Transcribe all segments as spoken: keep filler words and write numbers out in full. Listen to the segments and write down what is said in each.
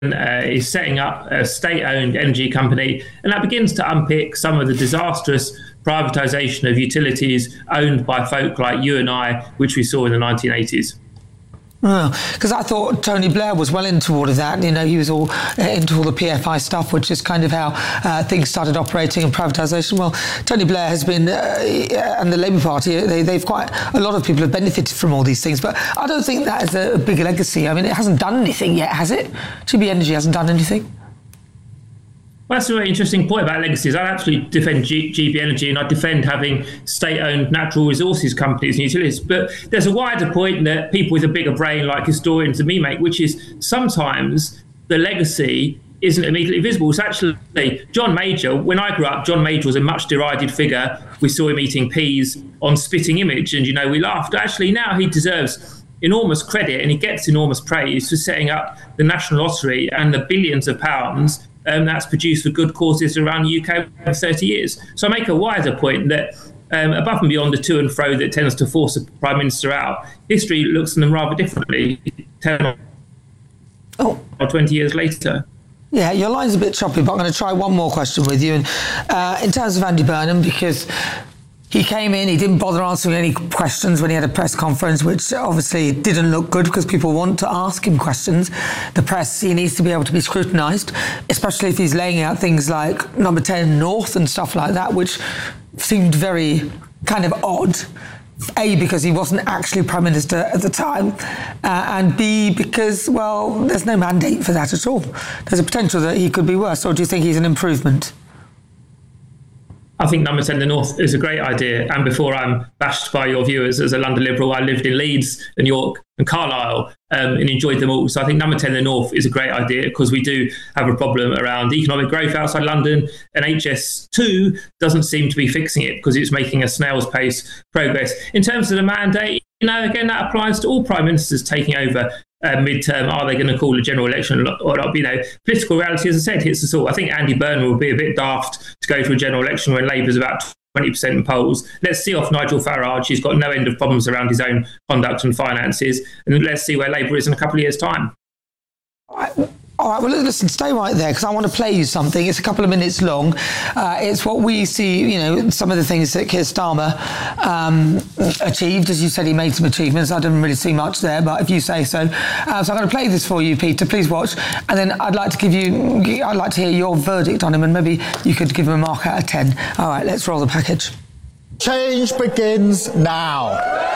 uh, is setting up a state-owned energy company, and that begins to unpick some of the disastrous privatisation of utilities owned by folk like you and I, which we saw in the nineteen eighties. Because oh, I thought Tony Blair was well into all of that. You know, he was all uh, into all the P F I stuff, which is kind of how uh, things started operating in privatisation. Well, Tony Blair has been, uh, and the Labour Party, they, they've quite, a lot of people have benefited from all these things, but I don't think that is a big legacy. I mean, it hasn't done anything yet, has it? G B Energy hasn't done anything. Well, that's a very interesting point about legacies. I absolutely defend G- GB Energy, and I defend having state-owned natural resources companies and utilities. But there's a wider point that people with a bigger brain, like historians and me, make, which is sometimes the legacy isn't immediately visible. It's actually John Major. When I grew up, John Major was a much derided figure. We saw him eating peas on Spitting Image, and, you know, we laughed. Actually, now he deserves enormous credit, and he gets enormous praise for setting up the National Lottery and the billions of pounds Um, that's produced for good causes around the U K for thirty years. So I make a wider point that um, above and beyond the to and fro that tends to force a Prime Minister out, history looks at them rather differently ten oh. or twenty years later. Yeah, your line's a bit choppy, but I'm going to try one more question with you. And uh, in terms of Andy Burnham, because he came in, he didn't bother answering any questions when he had a press conference, which obviously didn't look good because people want to ask him questions. The press, he needs to be able to be scrutinised, especially if he's laying out things like number ten North and stuff like that, which seemed very kind of odd. A, because he wasn't actually Prime Minister at the time, uh, and B, because, well, there's no mandate for that at all. There's a potential that he could be worse, or do you think he's an improvement? I think number ten the North is a great idea. And before I'm bashed by your viewers, as a London Liberal, I lived in Leeds and York and Carlisle um, and enjoyed them all. So I think number ten the North is a great idea because we do have a problem around economic growth outside London, and H S two doesn't seem to be fixing it because it's making a snail's pace progress. In terms of the mandate, you know, again, that applies to all Prime Ministers taking over Uh, midterm. Are they going to call a general election or not? You know, political reality, as I said, hits us all. I think Andy Burnham will be a bit daft to go to a general election when Labour's about twenty percent in polls. Let's see off Nigel Farage. He's got no end of problems around his own conduct and finances. And let's see where Labour is in a couple of years' time. All right, well, listen, stay right there because I want to play you something. It's a couple of minutes long. Uh, it's what we see, you know, some of the things that Keir Starmer um, achieved. As you said, he made some achievements. I didn't really see much there, but if you say so. Uh, so I'm going to play this for you, Peter. Please watch. And then I'd like to give you, I'd like to hear your verdict on him, and maybe you could give him a mark out of ten. All right, let's roll the package. Change begins now.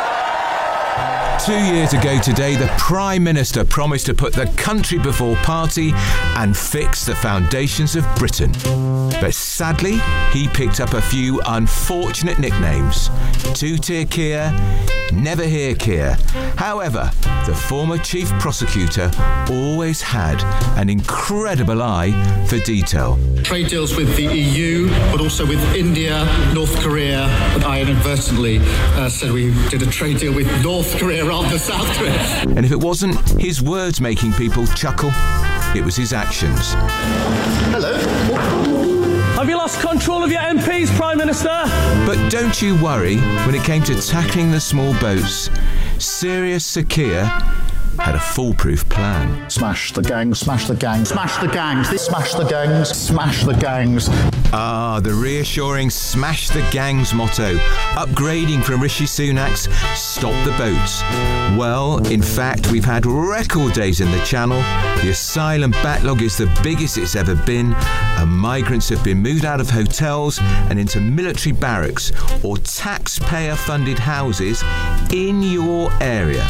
Two years ago today, the Prime Minister promised to put the country before party and fix the foundations of Britain. But sadly, he picked up a few unfortunate nicknames. Two-tier Keir, Never Hear Keir. However, the former chief prosecutor always had an incredible eye for detail. Trade deals with the E U, but also with India, North Korea, and I inadvertently uh, said we did a trade deal with North Korea rather than South Korea. And if it wasn't his words making people chuckle, it was his actions. Hello. Have you lost control of your M Ps, Prime Minister? But don't you worry, when it came to tackling the small boats, Serious Sir Keir had a foolproof plan. Smash the gangs, smash the gangs, smash the gangs, smash the gangs, smash the gangs. Ah, the reassuring smash the gangs motto, upgrading from Rishi Sunak's stop the boats. Well, in fact, we've had record days in the Channel. The asylum backlog is the biggest it's ever been, and migrants have been moved out of hotels and into military barracks or taxpayer-funded houses in your area.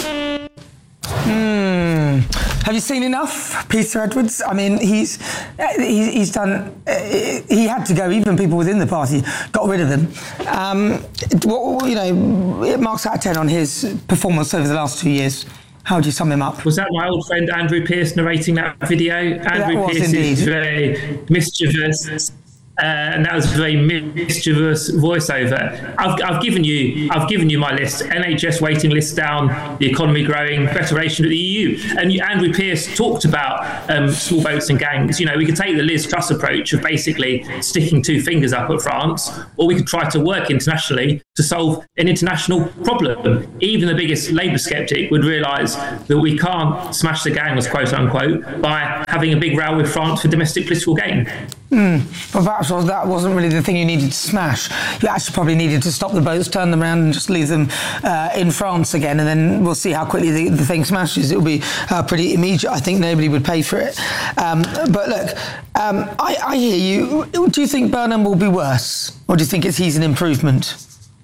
Hmm. Have you seen enough, Peter Edwards? I mean, he's he, he's done. He had to go. Even people within the party got rid of him. Um, what, you know, it marks out of ten on his performance over the last two years. How would you sum him up? Was that my old friend Andrew Pearce narrating that video? Andrew that was Pearce indeed. is very mischievous, uh, and that was a very mischievous voiceover. I've, I've given you, I've given you my list: N H S waiting lists down, the economy growing, federation of the E U. And Andrew Pearce talked about um, small boats and gangs. You know, we could take the Liz Truss approach of basically sticking two fingers up at France, or we could try to work internationally to solve an international problem. Even the biggest Labour skeptic would realise that we can't smash the gangs, quote unquote, by having a big row with France for domestic political gain. Mm. But perhaps that wasn't really the thing you needed to smash. You actually probably needed to stop the boats, turn them around and just leave them uh, in France again, and then we'll see how quickly the, the thing smashes. It'll be uh, pretty immediate. I think nobody would pay for it. Um, but look, um, I, I hear you. Do you think Burnham will be worse, or do you think it's, he's an improvement?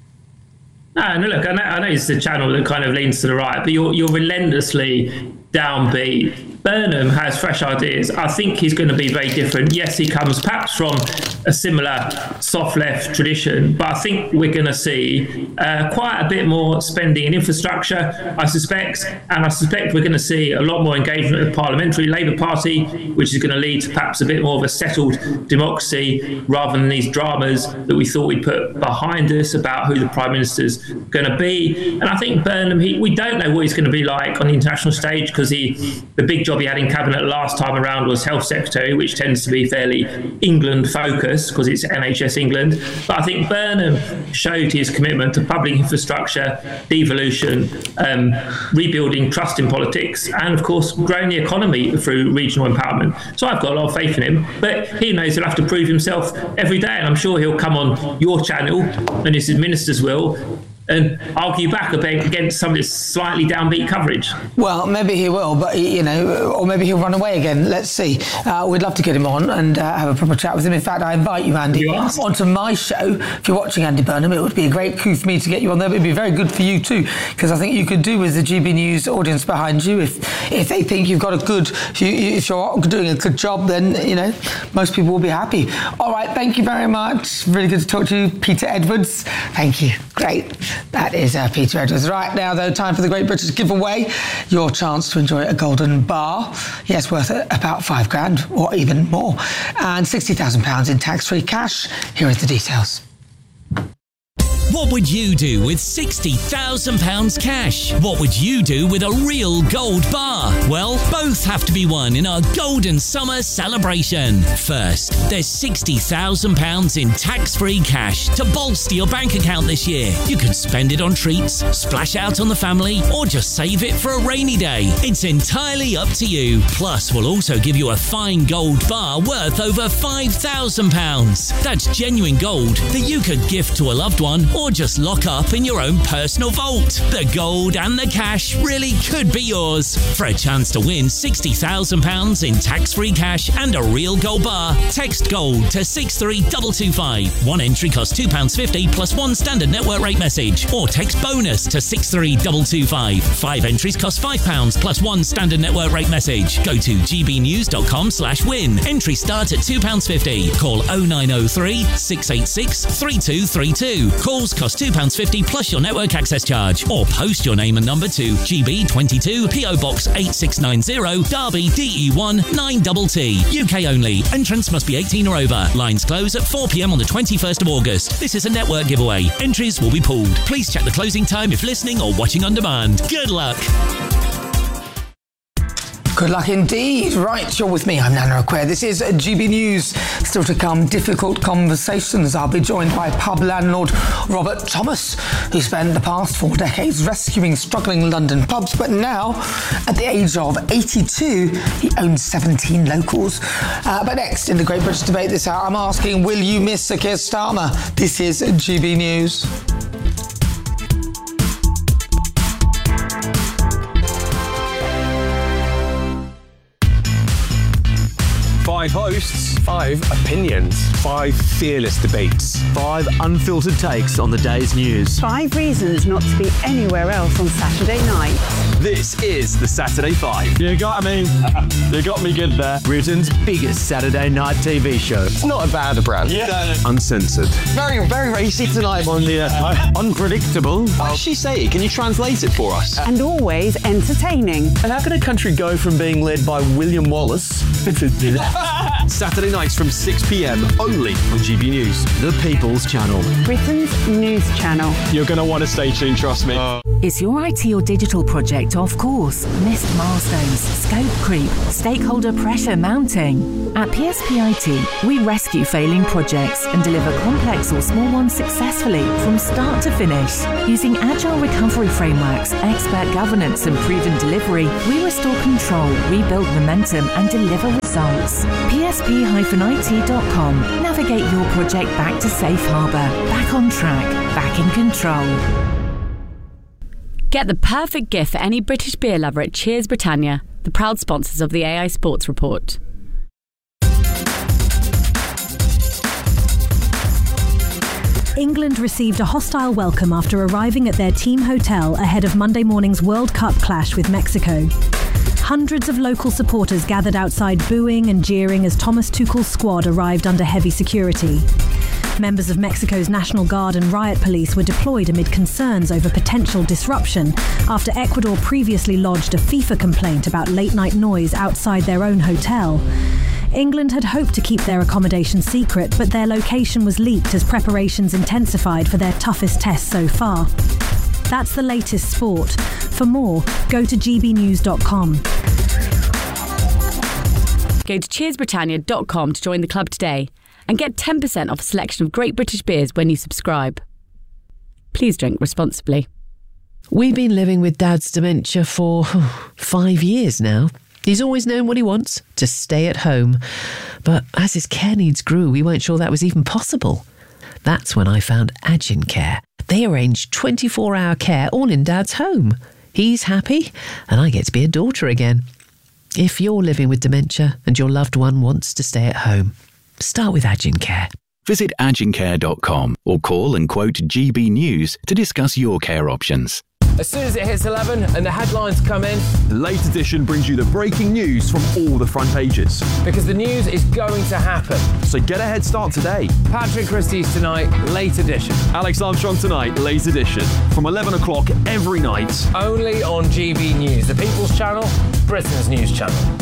No, no, look, I know, I know it's the channel that kind of leans to the right, but you're, you're relentlessly downbeat. Burnham has fresh ideas. I think he's going to be very different. Yes, he comes perhaps from a similar soft left tradition, but I think we're going to see uh, quite a bit more spending in infrastructure, I suspect, and I suspect we're going to see a lot more engagement with the Parliamentary Labour Party, which is going to lead to perhaps a bit more of a settled democracy rather than these dramas that we thought we'd put behind us about who the Prime Minister's going to be. And I think Burnham, he, we don't know what he's going to be like on the international stage, because he, the big job he had in cabinet last time around was Health Secretary, which tends to be fairly England focused because it's N H S England. But I think Burnham showed his commitment to public infrastructure, devolution, um, rebuilding trust in politics, and of course growing the economy through regional empowerment. So I've got a lot of faith in him, but he knows he'll have to prove himself every day, and I'm sure he'll come on your channel, and his ministers will, and argue back against some of this slightly downbeat coverage. Well, maybe he will, but, you know, or maybe he'll run away again. Let's see. Uh, we'd love to get him on and uh, have a proper chat with him. In fact, I invite you, Andy, you onto my show. If you're watching Andy Burnham, it would be a great coup for me to get you on there. But it'd be very good for you too, because I think you could do with the G B News audience behind you. If if they think you've got a good, if you're doing a good job, then, you know, most people will be happy. All right, thank you very much. Really good to talk to you, Peter Edwards. Thank you. Great. That is uh, Peter Edwards. Right now, though, time for the Great British Giveaway. Your chance to enjoy a golden bar. Yes, worth about five grand or even more. And sixty thousand pounds in tax-free cash. Here are the details. What would you do with sixty thousand pounds cash? What would you do with a real gold bar? Well, both have to be won in our Golden Summer celebration. First, there's sixty thousand pounds in tax-free cash to bolster your bank account this year. You can spend it on treats, splash out on the family, or just save it for a rainy day. It's entirely up to you. Plus, we'll also give you a fine gold bar worth over five thousand pounds. That's genuine gold that you could gift to a loved one or just lock up in your own personal vault. The gold and the cash really could be yours. For a chance to win sixty thousand pounds in tax-free cash and a real gold bar, text GOLD to six three two two five. One entry costs two pounds fifty plus one standard network rate message, or text BONUS to six three two two five. Five entries cost five pounds plus one standard network rate message. Go to gbnews.com slash win. Entries start at two pounds fifty. Call oh nine oh three, six eight six, three two three two. Calls cost two pounds fifty plus your network access charge, or post your name and number to G B twenty-two P O Box eight six nine zero, Derby D E one nine T T. U K only. Entrance must be eighteen or over. Lines close at four p.m. on the twenty-first of August. This is a network giveaway. Entries will be pooled. Please check the closing time if listening or watching on demand. Good luck. Good luck indeed. Right, you're with me. I'm Nana Acquair. This is G B News. Still to come, difficult conversations. I'll be joined by pub landlord Robert Thomas, who spent the past four decades rescuing struggling London pubs, but now, at the age of eighty-two, he owns seventeen locals. Uh, but next, in the Great British Debate this hour, I'm asking, will you miss Sir Keir Starmer? This is G B News. Five hosts, five opinions, five fearless debates, five unfiltered takes on the day's news, five reasons not to be anywhere else on Saturday night. This is the Saturday Five. You got me. You got me good there. Britain's biggest Saturday night T V show. It's not a bad brand. Yeah. Uncensored. Very, very racy tonight on the uh, unpredictable. What did she say? Can you translate it for us? And always entertaining. And how can a country go from being led by William Wallace to Saturday nights from six p.m. only on G B News, the People's Channel. Britain's news channel. You're going to want to stay tuned, trust me. Uh. Is your I T or digital project off course? Missed milestones, scope creep, stakeholder pressure mounting? At P S P I T, we rescue failing projects and deliver complex or small ones successfully from start to finish. Using agile recovery frameworks, expert governance and proven delivery, we restore control, rebuild momentum and deliver results. P S P I T dot com. Navigate your project back to safe harbour, back on track, back in control. Get the perfect gift for any British beer lover at Cheers Britannia, the proud sponsors of the A I Sports Report. England received a hostile welcome after arriving at their team hotel ahead of Monday morning's World Cup clash with Mexico. Hundreds of local supporters gathered outside booing and jeering as Thomas Tuchel's squad arrived under heavy security. Members of Mexico's National Guard and riot police were deployed amid concerns over potential disruption after Ecuador previously lodged a FIFA complaint about late-night noise outside their own hotel. England had hoped to keep their accommodation secret, but their location was leaked as preparations intensified for their toughest test so far. That's the latest sport. For more, go to g b news dot com. Go to cheers britannia dot com to join the club today and get ten percent off a selection of great British beers when you subscribe. Please drink responsibly. We've been living with Dad's dementia for five years now. He's always known what he wants, to stay at home. But as his care needs grew, we weren't sure that was even possible. That's when I found Agin Care. They arrange twenty-four hour care all in Dad's home. He's happy, and I get to be a daughter again. If you're living with dementia and your loved one wants to stay at home, start with Agin Care. Visit agin care dot com or call and quote G B News to discuss your care options. As soon as it hits eleven and the headlines come in, the Late Edition brings you the breaking news from all the front pages. Because the news is going to happen. So get a head start today. Patrick Christie's tonight, Late Edition. Alex Armstrong tonight, Late Edition. From eleven o'clock every night. Only on G B News, the People's Channel, Britain's news channel.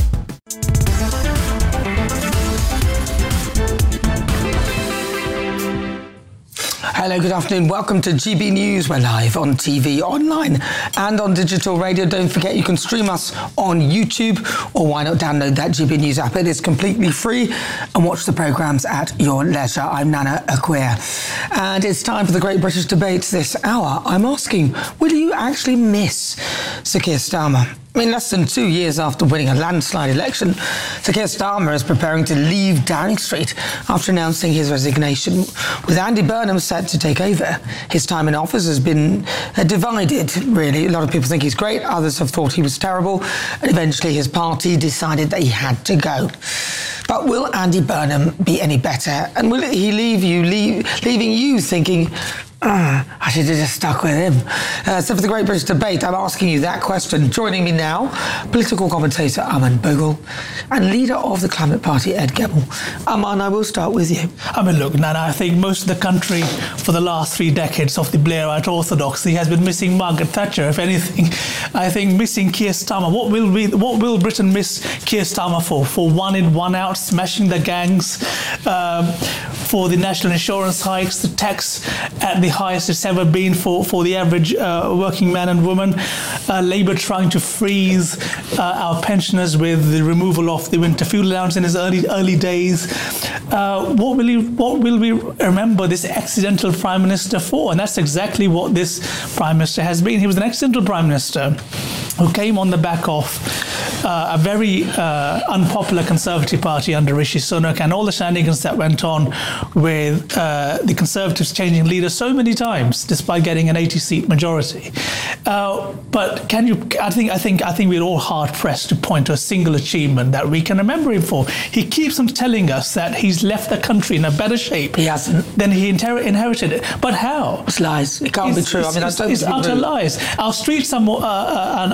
Hello, good afternoon. Welcome to G B News. We're live on T V, online and on digital radio. Don't forget you can stream us on YouTube, or why not download that G B News app. It is completely free and watch the programmes at your leisure. I'm Nana Acquia. And it's time for the Great British Debate this hour. I'm asking, will you actually miss Sir Keir Starmer? I mean, less than two years after winning a landslide election, Sir Keir Starmer is preparing to leave Downing Street after announcing his resignation, with Andy Burnham set to take over. His time in office has been uh, divided, really. A lot of people think he's great, others have thought he was terrible, and eventually his party decided that he had to go. But will Andy Burnham be any better? And will he leave you, leave, leaving you thinking, Uh, I should have just stuck with him. Uh, so for the Great British Debate, I'm asking you that question. Joining me now, political commentator Aman Bogle and leader of the Climate Party, Ed Gebel. Aman, I will start with you. I mean, look, Nana, I think most of the country for the last three decades of the Blairite orthodoxy has been missing Margaret Thatcher, if anything. I think missing Keir Starmer. What will we, what will Britain miss Keir Starmer for? For one in, one out, smashing the gangs, um, for the national insurance hikes, the tax at the highest it's ever been for, for the average uh, working man and woman, uh, Labour trying to freeze uh, our pensioners with the removal of the winter fuel allowance in its early early days. Uh, what will you, what will we remember this accidental Prime Minister for? And that's exactly what this Prime Minister has been. He was an accidental Prime Minister who came on the back of uh, a very uh, unpopular Conservative Party under Rishi Sunak and all the shenanigans that went on with uh, the Conservatives changing leaders so many times, despite getting an eighty seat majority. Uh, but can you? I think. I think. I think we're all hard pressed to point to a single achievement that we can remember him for. He keeps on telling us that he's left the country in a better shape. He hasn't. Than he inher- inherited it. But how? It's lies. It can't it's, be true. It's, I mean, it's, I don't it's think utter really. lies. Our streets are more, uh, are,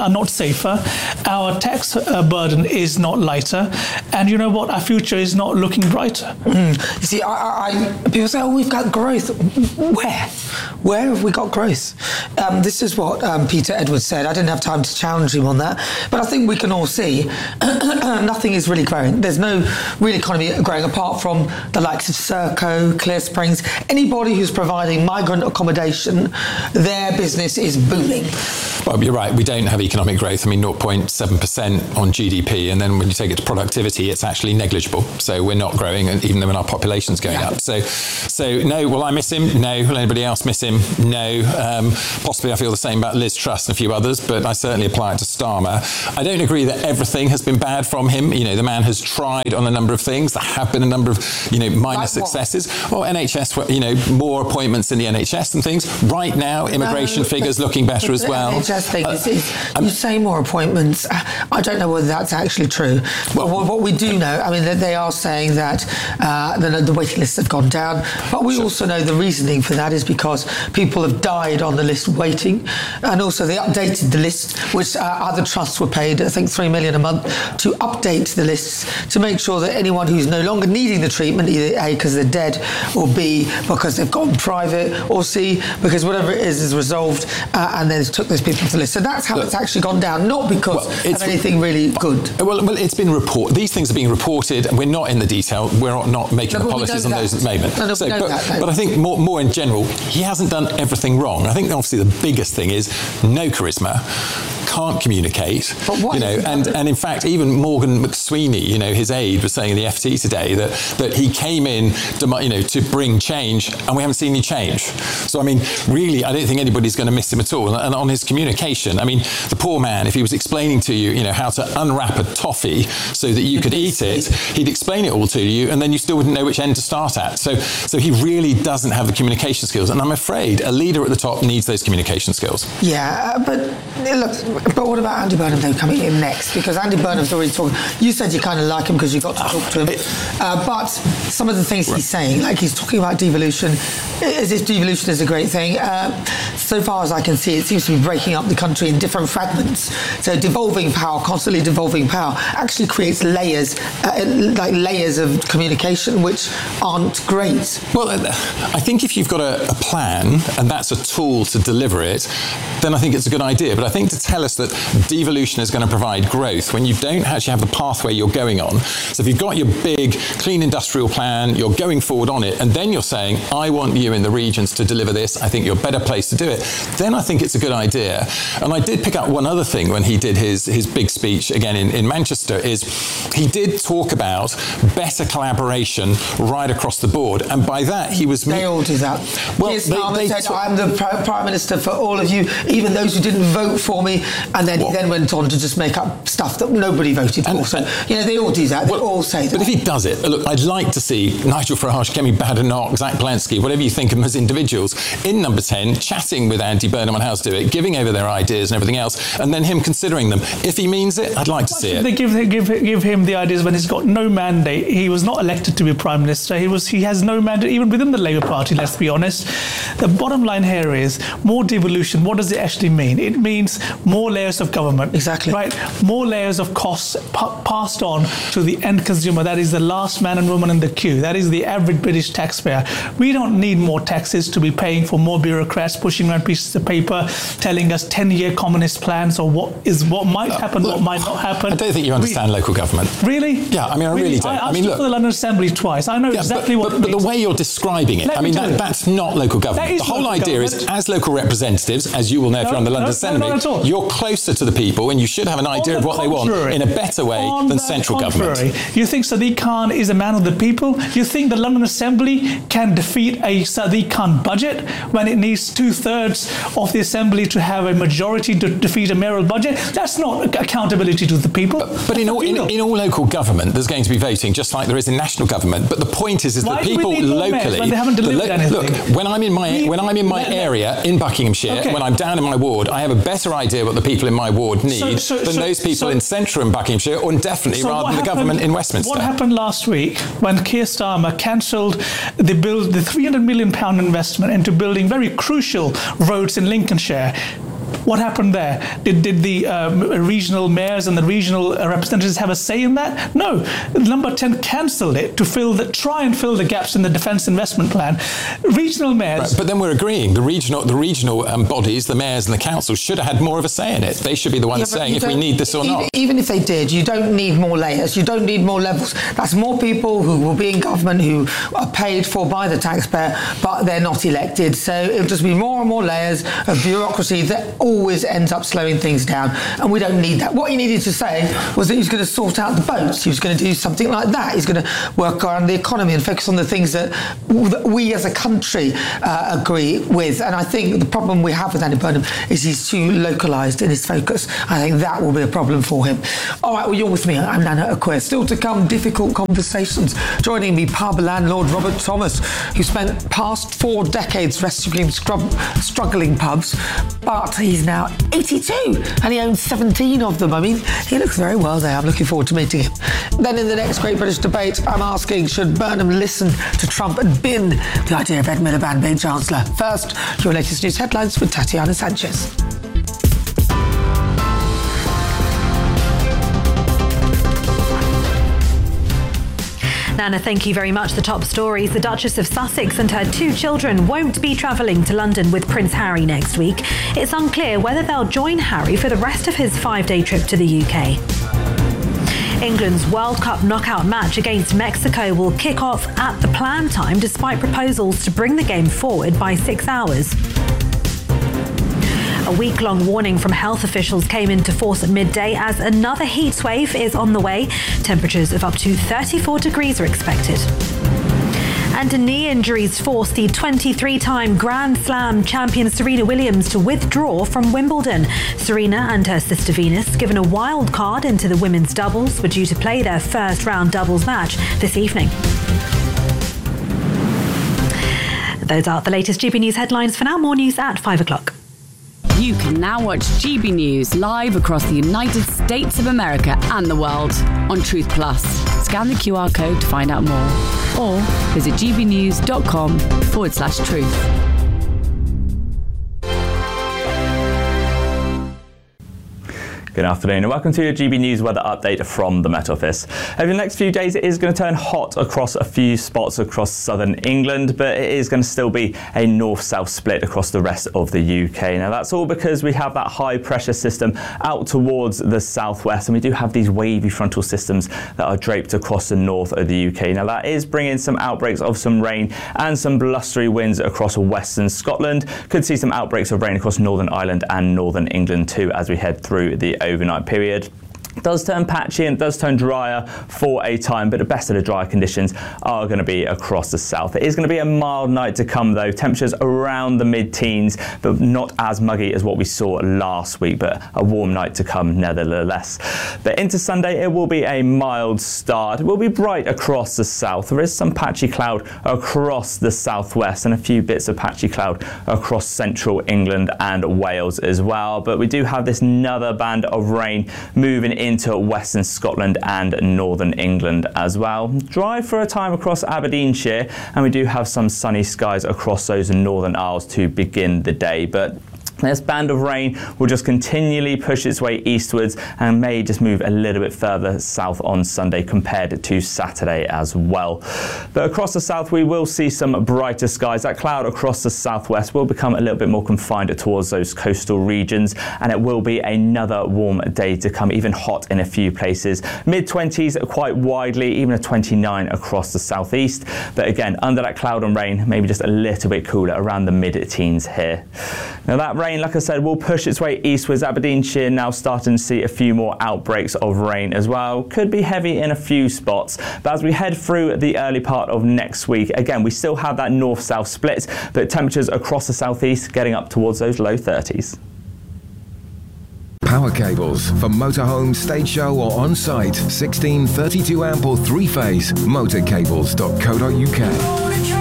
are not safer. Our tax uh, burden is not lighter. And you know what? Our future is not looking brighter. Mm. You see, I, I, people say, oh, we've got growth. Where? Where have we got growth? Um, this is what um, Peter Edwards said. I didn't have time to challenge him on that. But I think we can all see nothing is really growing. There's no real economy growing apart from the likes of Serco, Clear Springs. Anybody who's providing migrant accommodation, their business is booming. Well, you're right. We don't have economic growth. I mean, zero point seven percent on G D P. And then when you take it to productivity, it's actually negligible. So we're not growing, even though our population's going yeah. up. So, so no, will I miss him? No. Will anybody else miss him? No. Um, possibly I feel the same about Liz Truss and a few others, but I certainly apply it to Starmer. I don't agree that everything has been bad from him. You know, the man has tried on a number of things. There have been a number of, you know, minor like successes. Well, N H S, you know, more appointments in the N H S and things. Right now, immigration no, figures looking better as well. N H S thing uh, is, is um, you say more appointments. I don't know whether that's actually true. Well, what, what we do know, I mean, they are saying that uh, the, the waiting lists have gone down, but we sure. also know the reasoning for that is because people have died on the list waiting, and also they updated the list, which uh, other trusts were paid, I think, three million a month to update the lists to make sure that anyone who's no longer needing the treatment, either A, because they're dead, or B, because they've gone private, or C, because whatever it is is resolved, uh, and then took those people off the list. So that's how Look, it's actually gone down, not because well, of anything really good. Well, well, it's been reported. These things are being reported, and we're not in the detail. We're not making no, the policies on that. those at the moment. No, no, so, but, that, but I think more, more in general, he hasn't done everything wrong. I think obviously the biggest thing is no charisma, can't communicate, you know, and, and in fact, even Morgan McSweeney, you know, his aide was saying in the F T today that, that he came in, to, you know, to bring change, and we haven't seen any change. So, I mean, really, I don't think anybody's going to miss him at all. And on his communication, I mean, the poor man, if he was explaining to you, you know, how to unwrap a toffee so that you could eat it, he'd explain it all to you, and then you still wouldn't know which end to start at. So, so he really doesn't have the communication skills, and I'm afraid a leader at the top needs those communication skills. Yeah, uh, but look, but what about Andy Burnham though coming in next? Because Andy Burnham's already talking. You said you kind of like him because you got to talk to him, uh, but some of the things he's saying, like he's talking about devolution, as if devolution is a great thing. Uh, so far as I can see, it seems to be breaking up the country in different fragments. So devolving power, constantly devolving power, actually creates layers, uh, like layers of communication, which aren't great. Well, I think if you've got a, a plan and that's a tool to deliver it, then I think it's a good idea. But I think to tell us that devolution is going to provide growth when you don't actually have the pathway you're going on. So if you've got your big clean industrial plan, you're going forward on it, and then you're saying, I want you in the regions to deliver this, I think you're a better place to do it, then I think it's a good idea. And I did pick up one other thing when he did his, his big speech again in, in Manchester, is he did talk about better collaboration right across the board. And by that, he was... They all do that. Well, Keir Starmer they, they said, I'm the Prime Minister for all of you, even those who didn't vote for me. And then what? He then went on to just make up stuff that nobody voted for. And, so, you know, they all do that. They well, all say that. But if he does it, look, I'd like to see Nigel Farage, Kemi Badenoch, Zach Belansky, whatever you think of them as individuals, in number ten, chatting with Andy Burnham on how to do it, giving over their ideas and everything else, and then him considering them. If he means it, I'd like to see it. They give, give, give him the ideas when he's got no mandate. He was not elected to be Prime Minister. He was. He has no mandate even within the Labour Party, let's be honest. The bottom line here is more devolution. What does it actually mean? It means more layers of government. Exactly. Right? More layers of costs pa- passed on to the end consumer. That is the last man and woman in the queue. That is the average British taxpayer. We don't need more taxes to be paying for more bureaucrats pushing around pieces of paper, telling us ten-year communist plans or what is what might happen, uh, look, what might not happen. I don't think you understand we, local government. Really? Yeah, I mean, I really, really don't. I asked I mean, you look, for the London Assembly twice. I know yeah, exactly but, what but, it but means. the way you're describing it, Let I mean, that, it. that's not local government. That is the whole idea government. is, as local representatives, as you will know no, if you're on the London no, Assembly, no, not at all. you're closer to the people and you should have an idea on of what contrary, they want in a better way on than central contrary, government. You think Sadiq Khan is a man of the people? You think the London Assembly can defeat a Sadiq Khan budget when it needs two-thirds of the Assembly to have a majority to defeat a mayoral budget? That's not accountability to the people. But, but in, all, in, in all local government, there's going to be voting just like there is in national government. But the point is, is Why that people locally... when they haven't delivered lo- anything? Look, when I'm in my, we, when I'm in my area in Buckinghamshire, okay. when I'm down in my ward, I have a better idea what the people in my ward need so, so, than so, those people so, in central in Buckinghamshire, or definitely so rather than the government in Westminster. What happened last week when Keir Starmer cancelled the build, the three hundred million pound investment into building very crucial roads in Lincolnshire? What happened there? Did, did the um, regional mayors and the regional representatives have a say in that? No. Number ten cancelled it to fill the, try and fill the gaps in the defence investment plan. Regional mayors... Right, but then we're agreeing the regional, the regional um, bodies, the mayors and the councils should have had more of a say in it. They should be the ones yeah, saying if we need this or even, not. Even if they did, you don't need more layers. You don't need more levels. That's more people who will be in government who are paid for by the taxpayer, but they're not elected. So it'll just be more and more layers of bureaucracy that always ends up slowing things down, and we don't need that. What he needed to say was that he was going to sort out the boats. He was going to do something like that. He's going to work around the economy and focus on the things that, that we as a country uh, agree with. And I think the problem we have with Andy Burnham is he's too localised in his focus. I think that will be a problem for him. All right, well, you're with me. I'm Nana Aquia. Still to come, difficult conversations. Joining me, pub landlord Robert Thomas, who spent past four decades rescuing scrub, struggling pubs, but he's now eighty-two and he owns seventeen of them. I mean, he looks very well there. I'm looking forward to meeting him. Then in the next Great British Debate, I'm asking, should Burnham listen to Trump and bin the idea of Ed Miliband being Chancellor? First, your latest news headlines with Tatiana Sanchez. Nana, thank you very much. The top stories. The Duchess of Sussex and her two children won't be travelling to London with Prince Harry next week. It's unclear whether they'll join Harry for the rest of his five-day trip to the U K. England's World Cup knockout match against Mexico will kick off at the planned time despite proposals to bring the game forward by six hours. A week-long warning from health officials came into force at midday as another heat wave is on the way. Temperatures of up to thirty-four degrees are expected. And knee injuries forced the twenty-three-time Grand Slam champion Serena Williams to withdraw from Wimbledon. Serena and her sister Venus, given a wild card into the women's doubles, were due to play their first round doubles match this evening. Those are the latest G B News headlines. For now, more news at five o'clock. You can now watch G B News live across the United States of America and the world on Truth Plus. Scan the Q R code to find out more or visit gbnews.com forward slash truth. Good afternoon and welcome to your G B News weather update from the Met Office. Over the next few days it is going to turn hot across a few spots across southern England, but it is going to still be a north-south split across the rest of the U K. Now that's all because we have that high pressure system out towards the southwest, and we do have these wavy frontal systems that are draped across the north of the U K. Now that is bringing some outbreaks of some rain and some blustery winds across western Scotland. Could see some outbreaks of rain across Northern Ireland and Northern England too as we head through the overnight period. Does turn patchy and does turn drier for a time, but the best of the dry conditions are going to be across the south. It is going to be a mild night to come though, temperatures around the mid-teens, but not as muggy as what we saw last week, but a warm night to come nevertheless. But into Sunday, it will be a mild start. It will be bright across the south. There is some patchy cloud across the southwest and a few bits of patchy cloud across central England and Wales as well, but we do have this another band of rain moving in into western Scotland and northern England as well. Dry for a time across Aberdeenshire, and we do have some sunny skies across those northern Isles to begin the day, but this band of rain will just continually push its way eastwards and may just move a little bit further south on Sunday compared to Saturday as well. But across the south we will see some brighter skies. That cloud across the southwest will become a little bit more confined towards those coastal regions, and it will be another warm day to come, even hot in a few places. mid twenties quite widely, even a twenty-nine across the southeast. But again, under that cloud and rain, maybe just a little bit cooler around the mid-teens here. Now that rain, like I said, will push its way eastwards. Aberdeenshire now starting to see a few more outbreaks of rain as well. Could be heavy in a few spots, but as we head through the early part of next week, again, we still have that north-south split, but temperatures across the southeast getting up towards those low thirties. Power cables for motorhome, stage show or on-site. sixteen thirty-two amp or three-phase. motorcables dot co dot uk.